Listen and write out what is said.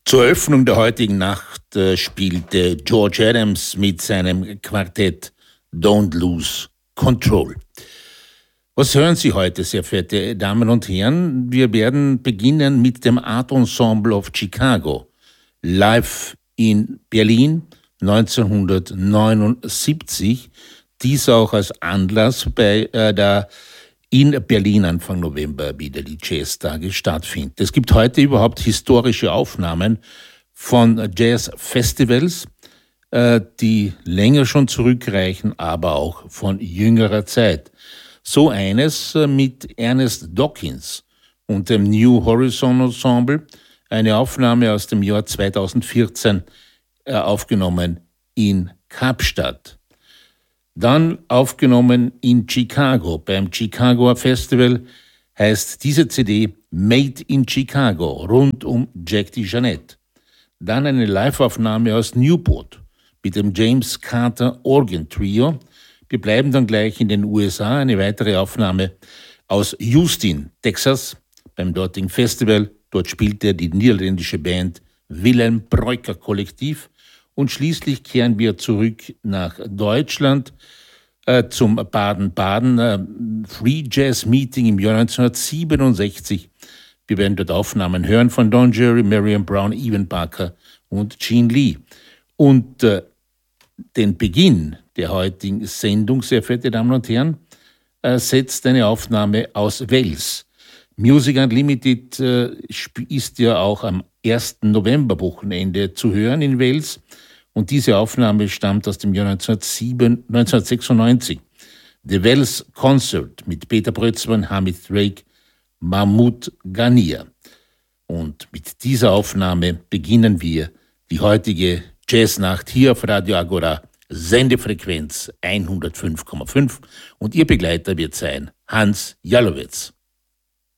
Zur Eröffnung der heutigen Nacht spielte George Adams mit seinem Quartett Don't Lose Control. Was hören Sie heute, sehr verehrte Damen und Herren? Wir werden beginnen mit dem Art Ensemble of Chicago, live in Berlin 1979. Dies auch als Anlass bei der in Berlin Anfang November wieder die Jazztage stattfinden. Es gibt heute überhaupt historische Aufnahmen von Jazzfestivals, die länger schon zurückreichen, aber auch von jüngerer Zeit. So eines mit Ernest Dawkins und dem New Horizon Ensemble, eine Aufnahme aus dem Jahr 2014, aufgenommen in Kapstadt. Dann aufgenommen in Chicago, beim Chicago Festival, heißt diese CD Made in Chicago, rund um Jack DeJohnette. Dann eine Liveaufnahme aus Newport mit dem James Carter Organ Trio. Wir bleiben dann gleich in den USA, eine weitere Aufnahme aus Houston, Texas, beim dortigen Festival. Dort spielte die niederländische Band Willem Breuker Kollektiv. Und schließlich kehren wir zurück nach Deutschland zum Baden-Baden Free Jazz Meeting im Jahr 1967. Wir werden dort Aufnahmen hören von Don Cherry, Marion Brown, Evan Parker und Gene Lee. Und den Beginn der heutigen Sendung, sehr verehrte Damen und Herren, setzt eine Aufnahme aus Wales. Music Unlimited ist ja auch am 1. Novemberwochenende zu hören in Wales. Und diese Aufnahme stammt aus dem Jahr 1996. The Wales Concert mit Peter Brötzmann, Hamid Drake, Mahmoud Ghania. Und mit dieser Aufnahme beginnen wir die heutige Jazznacht hier auf Radio Agora, Sendefrequenz 105,5. Und Ihr Begleiter wird sein Hans Jalowitz.